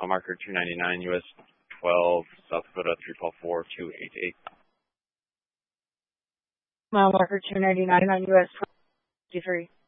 marker 299, US 12, South Dakota 344-288. Mile marker 299 on US 23.